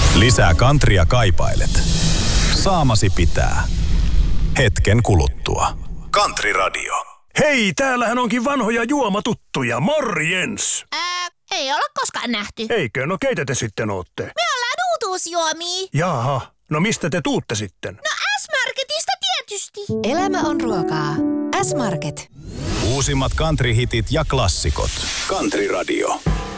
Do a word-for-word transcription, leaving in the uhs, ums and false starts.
Lisää kantria kaipailet. Saamasi pitää. Hetken kuluttua. Country Radio. Hei, täällähän onkin vanhoja juomatuttuja. Morjens! Ää, ei olla koskaan nähty. Eikö? No keitä te sitten ootte? Me ollaan uutuusjuomia. Jaha, no mistä te tuutte sitten? No S-Marketista tietysti. Elämä on ruokaa. S-Market. Uusimmat country-hitit ja klassikot. Country Radio.